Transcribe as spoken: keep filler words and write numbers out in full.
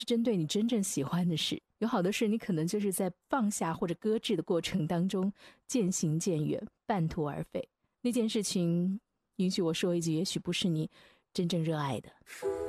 是针对你真正喜欢的事。有好多事你可能就是在放下或者搁置的过程当中渐行渐远，半途而废。那件事情，允许我说一句，也许不是你真正热爱的。